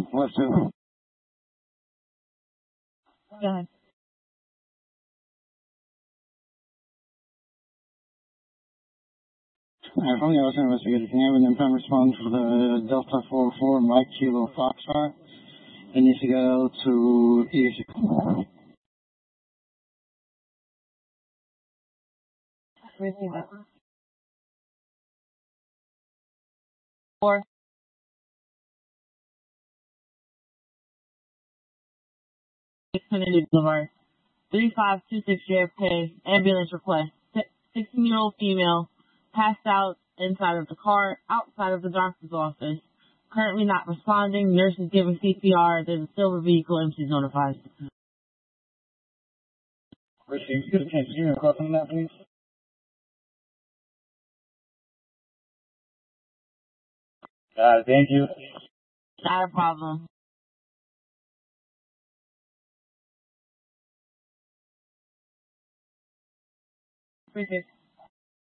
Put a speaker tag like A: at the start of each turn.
A: Left 2.
B: Go ahead.
A: From the Ocean Investigator, can you have an impound response for the Delta 44 Mike Kilo Foxtrot? It needs to go to East.
B: Receive that. 4. Kennedy Boulevard. 3526 JFK. Ambulance request. 16-year-old female passed out inside of the car, outside of the doctor's office. Currently not responding. Nurse is giving CPR. There's a silver vehicle. MC's notified.
A: Received. Can you give me a call on that, please? Thank you.
B: Not a problem. Appreciate it.